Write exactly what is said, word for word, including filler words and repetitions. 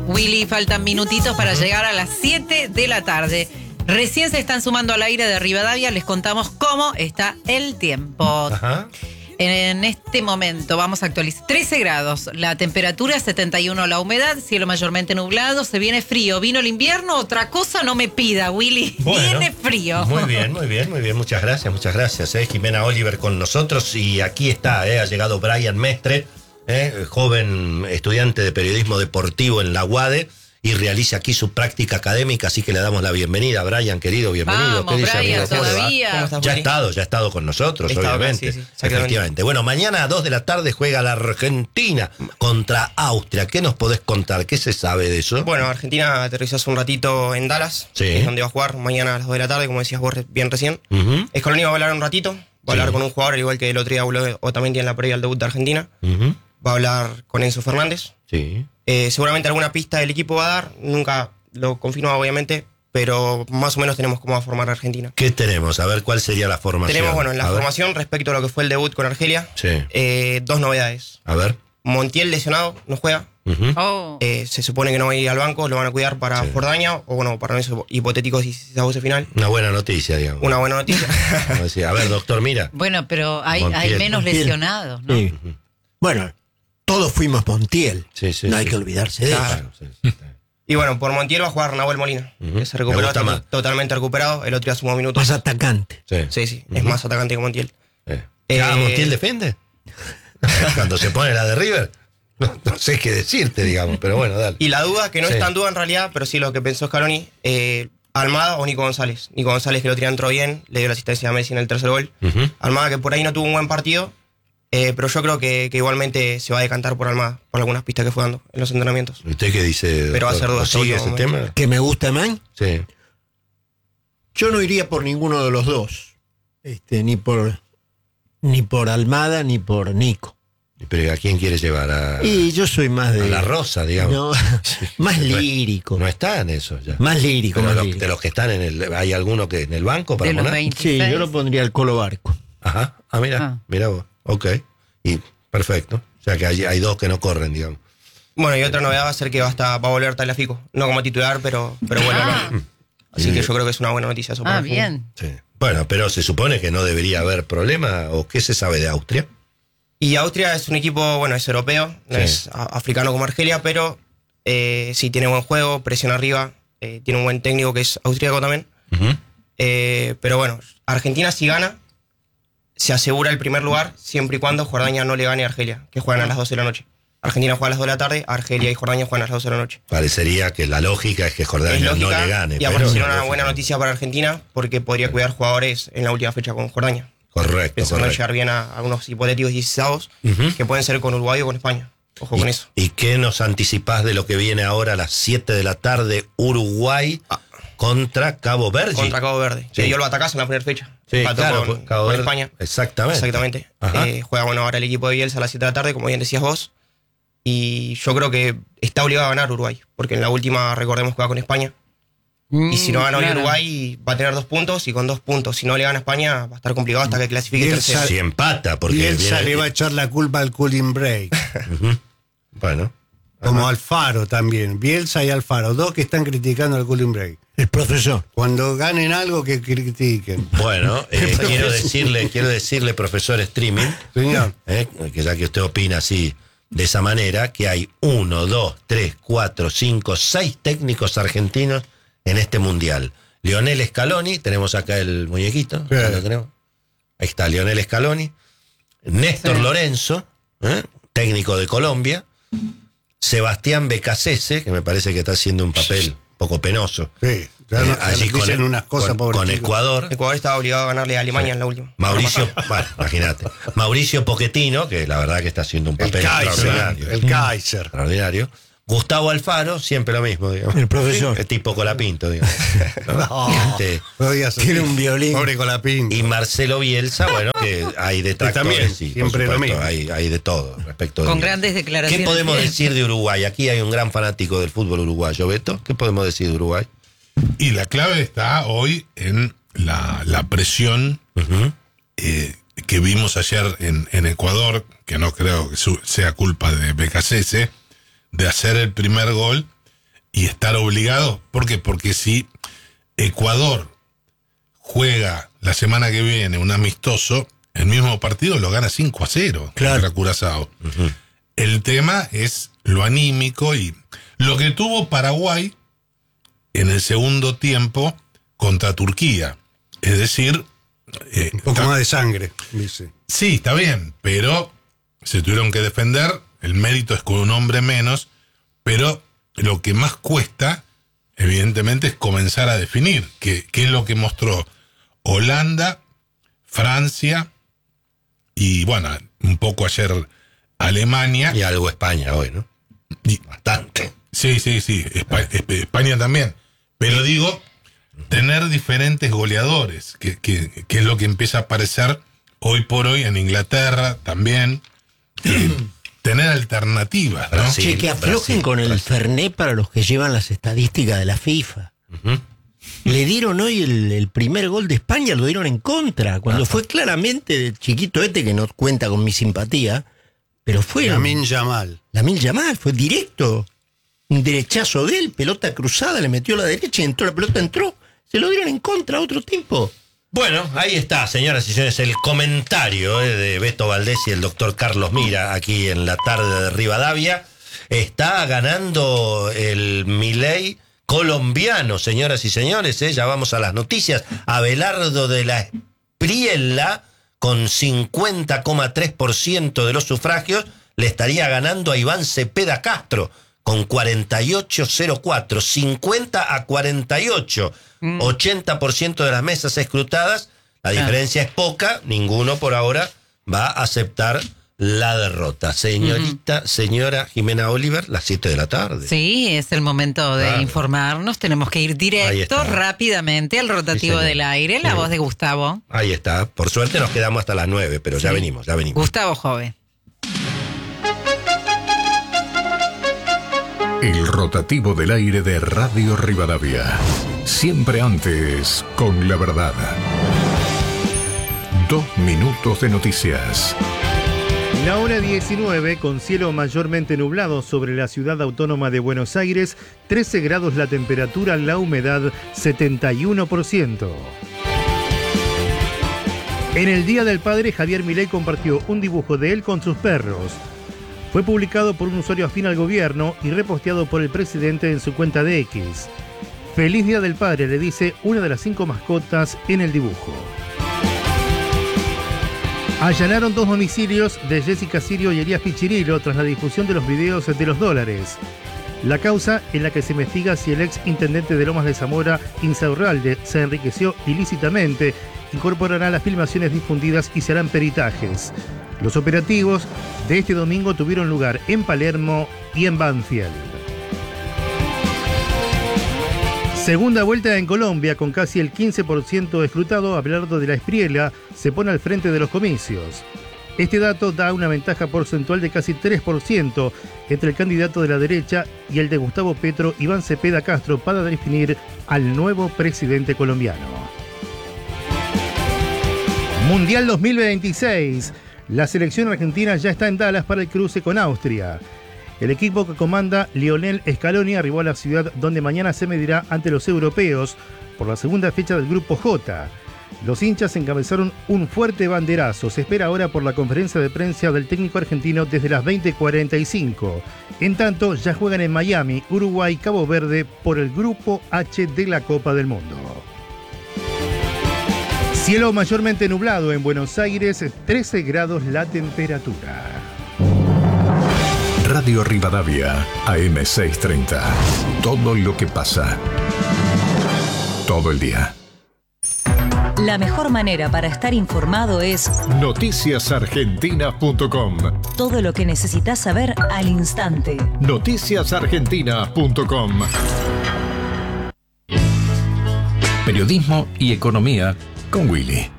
Willy, faltan minutitos para llegar a las siete de la tarde. Recién se están sumando al aire de Rivadavia, les contamos cómo está el tiempo. Ajá. En este momento vamos a actualizar. trece grados, la temperatura setenta y uno, la humedad, cielo mayormente nublado, se viene frío. ¿Vino el invierno? Otra cosa no me pida, Willy. Bueno, viene frío. Muy bien, muy bien, muy bien. Muchas gracias, muchas gracias. Eh. Jimena Oliver con nosotros y aquí está, eh, ha llegado Brian Mestre, eh, joven estudiante de periodismo deportivo en la U A D E y realiza aquí su práctica académica, así que le damos la bienvenida. Brian, querido, bienvenido. Vamos, dice, Brian, amigo? todavía. Estás, ya ha estado, ya ha estado con nosotros, Estado obviamente. acá, sí, sí, efectivamente. Bueno, mañana a dos de la tarde juega la Argentina contra Austria. ¿Qué nos podés contar? ¿Qué se sabe de eso? Bueno, Argentina aterrizó hace un ratito en Dallas, Sí. que es donde va a jugar mañana a las dos de la tarde, como decías vos bien recién. Uh-huh. Scaloni va a hablar un ratito, va a Sí. hablar con un jugador, al igual que el otro día habló Otamendi en la previa al debut de Argentina. Uh-huh. Va a hablar con Enzo Fernández. Sí. Eh, seguramente alguna pista del equipo va a dar, nunca lo confirma obviamente, pero más o menos tenemos cómo va a formar Argentina. ¿Qué tenemos? A ver, ¿cuál sería la formación? Tenemos, bueno, en la A ver. formación respecto a lo que fue el debut con Argelia, Sí. eh, dos novedades. A ver. Montiel lesionado, no juega. Uh-huh. Oh. Eh, se supone que no va a ir al banco, lo van a cuidar para Sí. Jordania, o bueno, para esos hipotéticos dieciséis de final. Una buena noticia, digamos. Una buena noticia. Como decía, a ver, doctor, mira. Bueno, pero hay, Montiel. hay menos Montiel. lesionados, ¿no? Sí. Bueno, todos fuimos Montiel. Sí, sí, no hay sí. que olvidarse de eso. Claro, sí, sí. Y bueno, por Montiel va a jugar Nahuel Molina, Ujú. que se Me recuperó, gusta to- más. totalmente recuperado. El otro día sumó minutos. Más atacante. Sí. Sí, sí, es más atacante que Montiel. Eh. Eh, Ah, ¿Montiel defiende? Cuando se pone la de River, no, no sé qué decirte, digamos, pero bueno, dale. Y la duda, que no Sí. es tan duda en realidad, pero sí lo que pensó Scaloni, eh, Almada o Nico González. Nico González, que el otro día entró bien, le dio la asistencia a Messi en el tercer gol. Ujú. Almada, que por ahí no tuvo un buen partido, eh, pero yo creo que, que igualmente se va a decantar por Almada, por algunas pistas que fue dando en los entrenamientos. ¿Usted qué dice? Pero va a ser duda, ¿Sigue ese todo, tema? Que me gusta más. Sí. Yo no iría por ninguno de los dos. Este, ni por ni por Almada ni por Nico. ¿Pero a quién quiere llevar? A, Y yo soy más de. a la Rosa, digamos. No, más No es- lírico. No está en eso ya. Más lírico. Pero más los- lírico. de los que están en el... ¿Hay alguno que en el banco para De los poner? veintiséis. Sí, yo lo pondría al Colo Barco. Ajá. Ah, mira, Ah. mira vos. Ok. Y perfecto. O sea que hay, hay dos que no corren, digamos. Bueno, y otra novedad va a ser que va a, estar, va a volver Tagliafico. No como titular, pero, pero bueno. Ah. Así Sí. que yo creo que es una buena noticia eso para Ah, Argentina. bien. Sí. Bueno, pero se supone que no debería haber problema. ¿O qué se sabe de Austria? Y Austria es un equipo, bueno, es europeo, no Sí. es a- africano como Argelia, pero eh, sí tiene buen juego, presión arriba, eh, tiene un buen técnico que es austríaco también. Ujú. Eh, pero bueno, Argentina si gana, se asegura el primer lugar siempre y cuando Jordania no le gane a Argelia, que juegan a las doce de la noche. Argentina juega a las dos de la tarde, Argelia y Jordania juegan a las doce de la noche. Parecería que la lógica es que Es Jordania no lógica, le gane. y pero- aparte sería una buena noticia para Argentina porque podría cuidar jugadores en la última fecha con Jordania. Correcto, Pensando en correcto. llegar bien a, a unos hipotéticos dieciséis Ujú. que pueden ser con Uruguay o con España. Ojo con ¿Y, eso. ¿Y qué nos anticipás de lo que viene ahora a las siete de la tarde? Uruguay contra Cabo Verde. Contra Cabo Verde. Sí. Que dio el batacazo en la primera fecha. Sí, Empató claro, con, pues, Cabo con Verde. España. Exactamente. Exactamente. Ajá. Eh, juega bueno ahora el equipo de Bielsa a las siete de la tarde, como bien decías vos. Y yo creo que está obligado a ganar Uruguay. Porque en la última, recordemos que va con España. Y si no gana hoy Claro. Uruguay, va a tener dos puntos. Y con dos puntos, si no le gana a España, va a estar complicado hasta que clasifique Y él tercero. sale- Si empata, porque Bielsa viene- le va a echar la culpa al cooling break. Ujú. Bueno. Como Alfaro también. Bielsa y Alfaro, dos que están criticando al cooling break. El profesor. Cuando ganen algo, que critiquen. Bueno, eh, quiero decirle, quiero decirle, profesor Streaming, Señor. eh, que ya que usted opina así, de esa manera, que hay uno, dos, tres, cuatro, cinco, seis técnicos argentinos en este mundial. Lionel Scaloni, tenemos acá el muñequito, Sí. ¿lo tenemos? Ahí está Lionel Scaloni, Néstor Sí. Lorenzo, ¿eh? técnico de Colombia, Sebastián Becasese, que me parece que está haciendo un papel un poco penoso. Sí, ya Eh, no- allí dicen con, unas cosas, con- pobre con chico. Ecuador. Ecuador estaba obligado a ganarle a Alemania en la última. Mauricio, bueno, imagínate. Mauricio Pochettino, que la verdad que está haciendo un El papel Kaiser. extraordinario. El Kaiser. Extraordinario. Gustavo Alfaro, siempre lo mismo, digamos. El profesor. Es tipo Colapinto, digamos. No, Este, no digas así. Tiene un violín. Pobre Colapín. y Marcelo Bielsa, bueno, que hay detractores, también, sí, por siempre lo supuesto, mismo. Hay, hay de todo respecto de Con Bielsa. grandes declaraciones. ¿Qué podemos decir de Uruguay? Aquí hay un gran fanático del fútbol uruguayo, Beto. ¿Qué podemos decir de Uruguay? Y la clave está hoy en la, la presión Ujú. eh, que vimos ayer en, en Ecuador, que no creo que su- sea culpa de Becasese, de hacer el primer gol y estar obligados. ¿Por qué? Porque si Ecuador juega la semana que viene un amistoso, el mismo partido lo gana cinco a cero Claro. contra Curazao. Ujú. El tema es lo anímico y lo que tuvo Paraguay en el segundo tiempo contra Turquía. Es decir, eh, Un poco está- más de sangre, dice. sí, está bien, pero se tuvieron que defender. El mérito es con un hombre menos, pero lo que más cuesta, evidentemente, es comenzar a definir qué, qué es lo que mostró Holanda, Francia y, bueno, un poco ayer Alemania. Y algo España hoy, ¿no? Y- Bastante. Sí, sí, sí, Espa- Esp- España también. Pero digo, tener diferentes goleadores, que, que, que es lo que empieza a aparecer hoy por hoy en Inglaterra también. Eh, tener alternativas, ¿no? Brasil. Che, que aflojen Brasil, con el Brasil. Fernet para los que llevan las estadísticas de la FIFA. Ujú. Le dieron hoy el, el primer gol de España, lo dieron en contra, cuando Ajá. fue claramente del chiquito este que no cuenta con mi simpatía, pero fue Lamine Yamal. Lamine Yamal, fue directo, un derechazo de él, pelota cruzada, le metió a la derecha y entró, la pelota entró, se lo dieron en contra a otro tiempo. Bueno, ahí está, señoras y señores, el comentario eh, de Beto Valdés y el doctor Carlos Mira aquí en la tarde de Rivadavia. Está ganando el Milei colombiano, señoras y señores. eh, Ya vamos a las noticias. Abelardo de la Espriella, con cincuenta coma tres por ciento de los sufragios, le estaría ganando a Iván Cepeda Castro con cuarenta y ocho coma cero cuatro, cincuenta a cuarenta y ocho, Mm. ochenta por ciento de las mesas escrutadas. La diferencia es poca, ninguno por ahora va a aceptar la derrota. Señorita, señora Jimena Oliver, las siete de la tarde. Sí, es el momento de Claro. informarnos. Tenemos que ir Ahí directo, está. rápidamente al rotativo Sí, señor. del aire. La Sí. voz de Gustavo. Ahí está. Por suerte nos quedamos hasta las nueve, pero ya Sí. venimos, ya venimos. Gustavo Jove. El rotativo del aire de Radio Rivadavia. Siempre antes, con la verdad. Dos minutos de noticias. La hora diecinueve, con cielo mayormente nublado sobre la ciudad autónoma de Buenos Aires, trece grados la temperatura, la humedad setenta y uno por ciento. En el Día del Padre, Javier Milei compartió un dibujo de él con sus perros. Fue publicado por un usuario afín al gobierno y reposteado por el presidente en su cuenta de X. Feliz Día del Padre, le dice una de las cinco mascotas en el dibujo. Allanaron dos domicilios de Jessica Sirio y Elías Pichirilo tras la difusión de los videos de los dólares. La causa en la que se investiga si el ex intendente de Lomas de Zamora, Insaurralde, se enriqueció ilícitamente, incorporará las filmaciones difundidas y se harán peritajes. Los operativos de este domingo tuvieron lugar en Palermo y en Banfield. Segunda vuelta en Colombia, con casi el quince por ciento escrutado, Abelardo de la Espriella se pone al frente de los comicios. Este dato da una ventaja porcentual de casi tres por ciento entre el candidato de la derecha y el de Gustavo Petro, Iván Cepeda Castro, para definir al nuevo presidente colombiano. Mundial dos mil veintiséis. La selección argentina ya está en Dallas para el cruce con Austria. El equipo que comanda Lionel Scaloni arribó a la ciudad donde mañana se medirá ante los europeos por la segunda fecha del Grupo J. Los hinchas encabezaron un fuerte banderazo. Se espera ahora por la conferencia de prensa del técnico argentino desde las veinte cuarenta y cinco. En tanto, ya juegan en Miami, Uruguay y Cabo Verde por el Grupo H de la Copa del Mundo. Cielo mayormente nublado en Buenos Aires, trece grados la temperatura. Radio Rivadavia, A M seiscientos treinta. Todo lo que pasa. Todo el día. La mejor manera para estar informado es noticias argentinas punto com. todo lo que necesitas saber al instante. noticias argentinas punto com. Periodismo y economía con Willy.